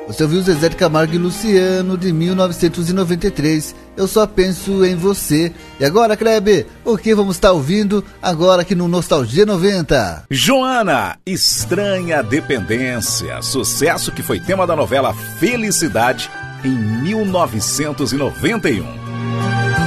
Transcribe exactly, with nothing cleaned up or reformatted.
Você ouviu Zezé de Camargo e Luciano, de mil novecentos e noventa e três, Eu Só Penso em Você. E agora, Kleber, o que vamos estar ouvindo agora aqui no Nostalgia noventa? Joana, Estranha Dependência, sucesso que foi tema da novela Felicidade em mil novecentos e noventa e um.